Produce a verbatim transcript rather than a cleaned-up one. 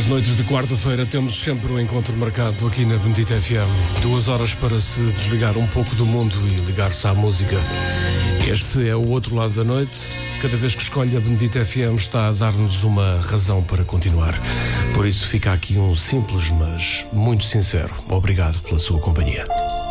Nas noites de quarta-feira temos sempre um encontro marcado aqui na Bendita F M. Duas horas para se desligar um pouco do mundo e ligar-se à música. Este é o outro lado da noite. Cada vez que escolhe a Bendita F M está a dar-nos uma razão para continuar. Por isso fica aqui um simples, mas muito sincero obrigado pela sua companhia.